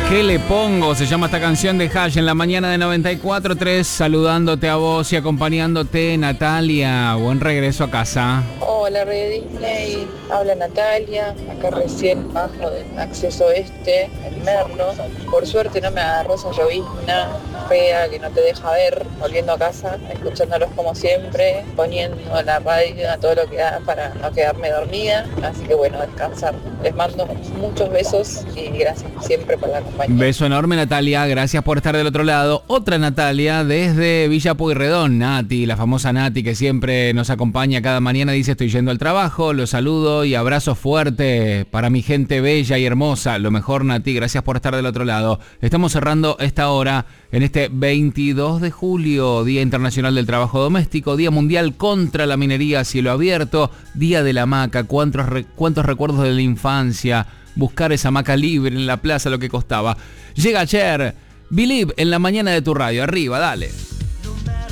¿Qué le pongo? Se llama esta canción de Hash en la mañana de 94.3, saludándote a vos y acompañándote, Natalia. Buen regreso a casa. Hola, Red Disney. Habla Natalia. Acá recién bajo del acceso este, el Merlo. Por suerte no me agarró esa llovizna fea que no te deja ver, volviendo a casa, escuchándolos como siempre, poniendo la radio a todo lo que da para no quedarme dormida. Así que bueno, descansar. Les mando muchos besos y gracias siempre por la compañía. Beso enorme, Natalia, gracias por estar del otro lado. Otra Natalia desde Villa Pueyrredón, Nati, la famosa Nati que siempre nos acompaña cada mañana, dice: estoy yendo al trabajo, los saludo y abrazo fuerte para mi gente bella y hermosa. Lo mejor, Nati, gracias por estar del otro lado. Estamos cerrando esta hora en este 22 de julio, Día Internacional del Trabajo Doméstico, Día Mundial contra la Minería a Cielo Abierto, Día de la Hamaca. ¿Cuántos recuerdos de la infancia? Buscar esa hamaca libre en la plaza, lo que costaba. Llega Cher, Believe en la mañana de tu radio. Arriba, dale.